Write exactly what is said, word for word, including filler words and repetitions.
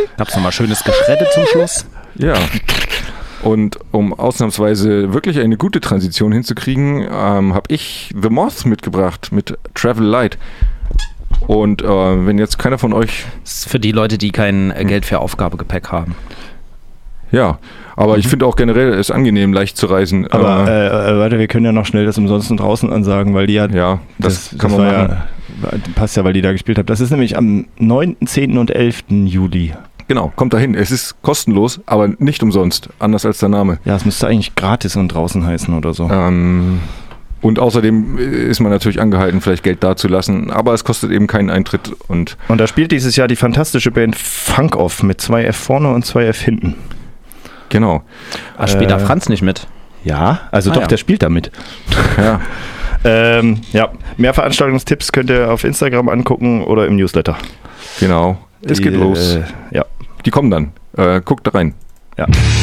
Gab's nochmal schönes Geschredde zum Schluss? Ja. Und um ausnahmsweise wirklich eine gute Transition hinzukriegen, ähm, habe ich The Moth mitgebracht mit Travel Light. Und äh, wenn jetzt keiner von euch... Das ist für die Leute, die kein Geld für Aufgabegepäck haben. Ja, aber mhm. ich finde auch generell es angenehm, leicht zu reisen. Aber äh, äh, warte, wir können ja noch schnell das umsonst draußen ansagen, weil die ja... Ja, das, das kann das man machen. Ja, passt ja, weil die da gespielt haben. Das ist nämlich am neunten, zehnten und elften Juli. Genau, kommt dahin. Es ist kostenlos, aber nicht umsonst. Anders als der Name. Ja, es müsste eigentlich gratis und draußen heißen oder so. Ähm, und außerdem ist man natürlich angehalten, vielleicht Geld dazulassen, aber es kostet eben keinen Eintritt. Und, und da spielt dieses Jahr die fantastische Band Funk Off mit zwei F vorne und zwei F hinten. Genau. Ach, spielt da Franz nicht mit? Ja, also ah, doch, ja. der spielt da mit. Ja. ähm, ja, mehr Veranstaltungstipps könnt ihr auf Instagram angucken oder im Newsletter. Genau. Es geht die, los. Äh, ja. Die kommen dann. Äh, guckt da rein. Ja.